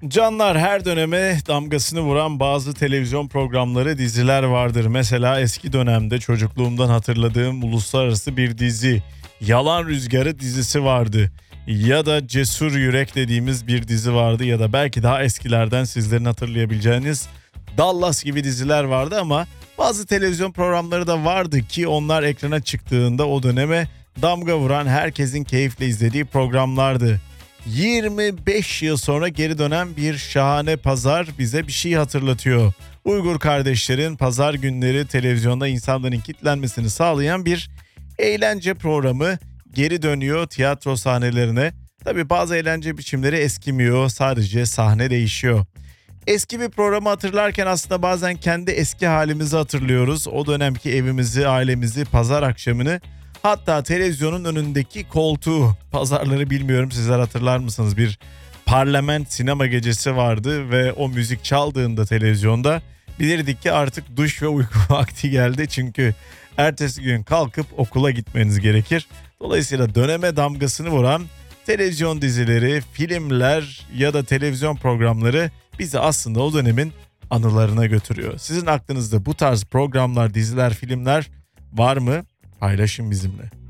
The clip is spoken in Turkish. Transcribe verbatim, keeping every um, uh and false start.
Canlar, her döneme damgasını vuran bazı televizyon programları, diziler vardır. Mesela eski dönemde çocukluğumdan hatırladığım uluslararası bir dizi, Yalan Rüzgarı dizisi vardı. Ya da Cesur Yürek dediğimiz bir dizi vardı, ya da belki daha eskilerden sizlerin hatırlayabileceğiniz Dallas gibi diziler vardı. Ama bazı televizyon programları da vardı ki onlar ekrana çıktığında o döneme damga vuran, herkesin keyifle izlediği programlardı. yirmi beş yıl sonra geri dönen bir şahane pazar bize bir şey hatırlatıyor. Uygur kardeşlerin pazar günleri televizyonda insanların kitlenmesini sağlayan bir eğlence programı geri dönüyor tiyatro sahnelerine. Tabii bazı eğlence biçimleri eskimiyor, sadece sahne değişiyor. Eski bir programı hatırlarken aslında bazen kendi eski halimizi hatırlıyoruz. O dönemki evimizi, ailemizi, pazar akşamını, hatta televizyonun önündeki koltuğu. Pazarları bilmiyorum, sizler hatırlar mısınız? Bir parlament sinema gecesi vardı ve o müzik çaldığında televizyonda bilirdik ki artık duş ve uyku vakti geldi. Çünkü ertesi gün kalkıp okula gitmeniz gerekir. Dolayısıyla döneme damgasını vuran televizyon dizileri, filmler ya da televizyon programları bizi aslında o dönemin anılarına götürüyor. Sizin aklınızda bu tarz programlar, diziler, filmler var mı? Paylaşın bizimle.